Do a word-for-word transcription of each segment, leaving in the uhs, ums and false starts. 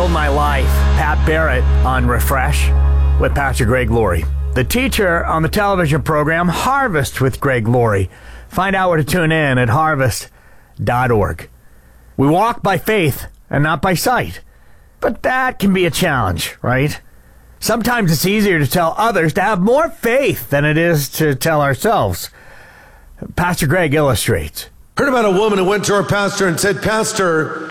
Filled My Life. Pat Barrett on Refresh with Pastor Greg Laurie. The teacher on the television program Harvest with Greg Laurie. Find out where to tune in at harvest dot org. We walk by faith and not by sight. But that can be a challenge, right? Sometimes it's easier to tell others to have more faith than it is to tell ourselves. Pastor Greg illustrates. Heard about a woman who went to her pastor and said, Pastor,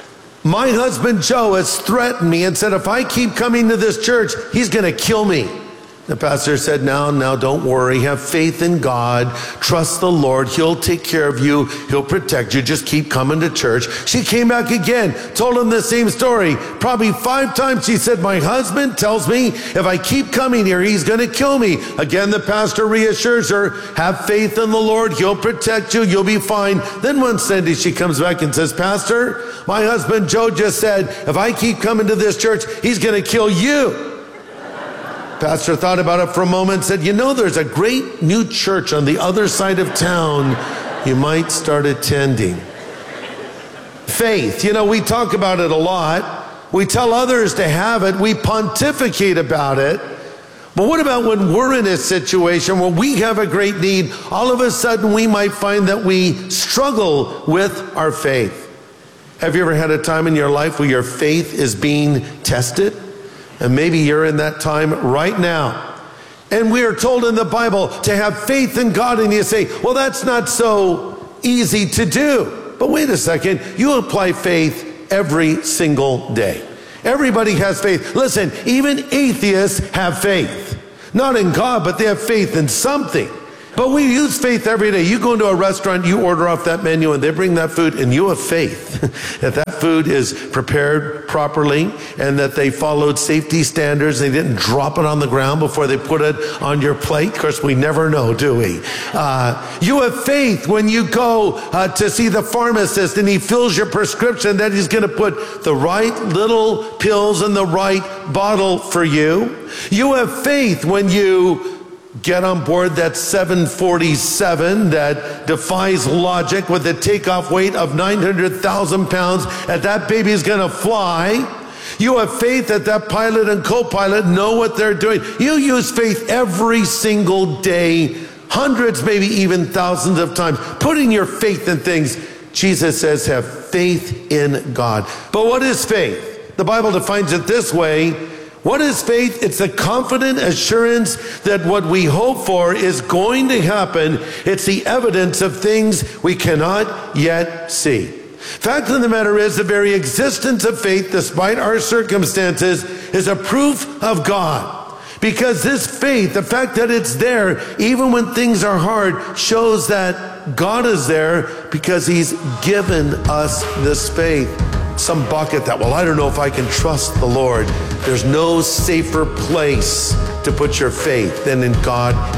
my husband Joe has threatened me and said if I keep coming to this church, he's going to kill me. The pastor said, now, now, don't worry. Have faith in God. Trust the Lord. He'll take care of you. He'll protect you. Just keep coming to church. She came back again, told him the same story. Probably five times she said, my husband tells me if I keep coming here, he's going to kill me. Again, the pastor reassures her, have faith in the Lord. He'll protect you. You'll be fine. Then one Sunday she comes back and says, Pastor, my husband Joe just said, if I keep coming to this church, he's going to kill you. Pastor thought about it for a moment and said, you know, there's a great new church on the other side of town. You might start attending. Faith, you know, we talk about it a lot. We tell others to have it. We pontificate about it. But what about when we're in a situation where we have a great need? All of a sudden, we might find that we struggle with our faith. Have you ever had a time in your life where your faith is being tested? And maybe you're in that time right now. And we are told in the Bible to have faith in God. And you say, well, that's not so easy to do. But wait a second. You apply faith every single day. Everybody has faith. Listen, even atheists have faith. Not in God, but they have faith in something. But we use faith every day. You go into a restaurant, you order off that menu, and they bring that food, and you have faith that that food is prepared properly and that they followed safety standards. They didn't drop it on the ground before they put it on your plate. Of course, we never know, do we? Uh, you have faith when you go uh, to see the pharmacist and he fills your prescription that he's going to put the right little pills in the right bottle for you. You have faith when you get on board that seven forty-seven that defies logic with a takeoff weight of nine hundred thousand pounds, and that baby is going to fly. You have faith that that pilot and co-pilot know what they're doing. You use faith every single day, hundreds, maybe even thousands of times, putting your faith in things. Jesus says, have faith in God. But what is faith? The Bible defines it this way. What is faith? It's the confident assurance that what we hope for is going to happen. It's the evidence of things we cannot yet see. Fact of the matter is, the very existence of faith, despite our circumstances, is a proof of God. Because this faith, the fact that it's there, even when things are hard, shows that God is there because he's given us this faith. Some bucket that, well, I don't know if I can trust the Lord. There's no safer place to put your faith than in God